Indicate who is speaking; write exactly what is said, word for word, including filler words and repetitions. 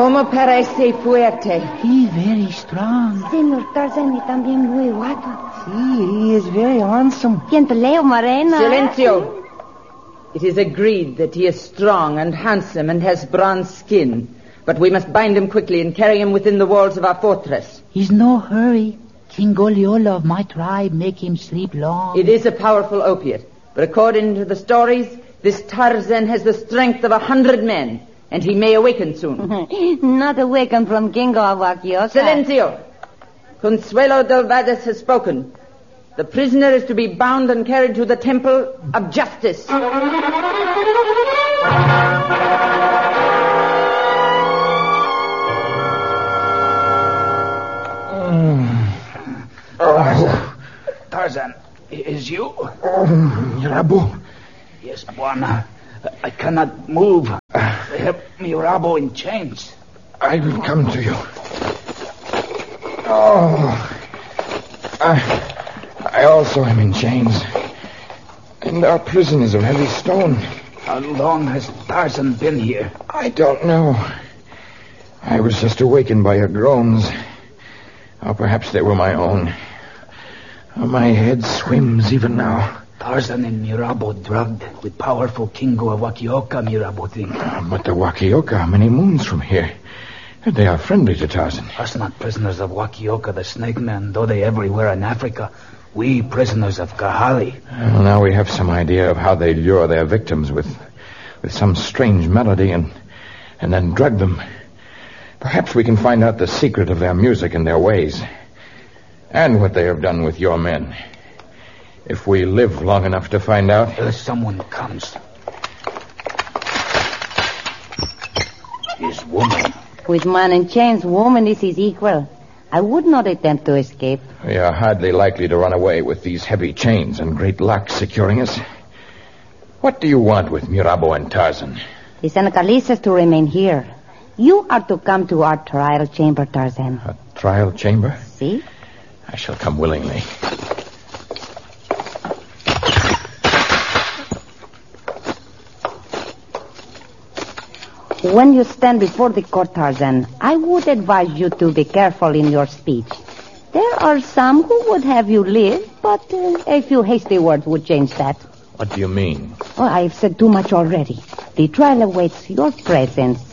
Speaker 1: Como parece fuerte?
Speaker 2: He very strong.
Speaker 3: Señor Tarzan y también muy guapo.
Speaker 2: See, he is very handsome.
Speaker 3: Siento Leo Morena.
Speaker 1: Silencio. It is agreed that he is strong and handsome and has bronze skin. But we must bind him quickly and carry him within the walls of our fortress.
Speaker 2: He's no hurry. King Goliola of my tribe make him sleep long.
Speaker 1: It is a powerful opiate. But according to the stories, this Tarzan has the strength of a hundred men. And he may awaken soon.
Speaker 3: Not awaken from King Wakioka.
Speaker 1: Silencio. Consuelo del Vadas has spoken. The prisoner is to be bound and carried to the temple of justice.
Speaker 4: Oh. Tarzan, is you?
Speaker 5: Oh, Mirabo.
Speaker 4: Yes, Buana. I cannot move. They have Mirabo in chains.
Speaker 5: I will come to you. Oh. I, I also am in chains. And our prison is of heavy stone.
Speaker 4: How long has Tarzan been here?
Speaker 5: I don't know. I was just awakened by your groans. Or perhaps they were my own. My head swims even now.
Speaker 4: Tarzan and Mirabo drugged with powerful Kingo of Wakioka, Mirabo think.
Speaker 5: Uh, but the Wakioka are many moons from here. They are friendly to Tarzan.
Speaker 4: Us not prisoners of Wakioka, the Snake Man, though they everywhere in Africa. We prisoners of Kahali.
Speaker 5: Well, now we have some idea of how they lure their victims with with some strange melody and and then drug them. Perhaps we can find out the secret of their music and their ways. And what they have done with your men. If we live long enough to find out.
Speaker 4: Here someone comes. This woman.
Speaker 3: With man in chains, woman is his equal. I would not attempt to escape.
Speaker 5: We are hardly likely to run away with these heavy chains and great locks securing us. What do you want with Mirabo and Tarzan?
Speaker 3: The Senecalese is to remain here. You are to come to our trial chamber, Tarzan.
Speaker 5: A trial chamber?
Speaker 3: See?
Speaker 5: I shall come willingly.
Speaker 3: When you stand before the court, Tarzan, I would advise you to be careful in your speech. There are some who would have you live, but uh, a few hasty words would change that.
Speaker 5: What do you mean?
Speaker 3: Oh, I've said too much already. The trial awaits your presence.